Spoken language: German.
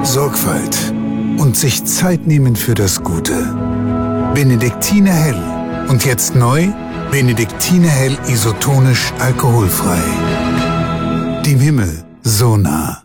Sorgfalt und sich Zeit nehmen für das Gute. Benediktiner Hell. Und jetzt neu, Benediktiner Hell isotonisch alkoholfrei. Dem Himmel so nah.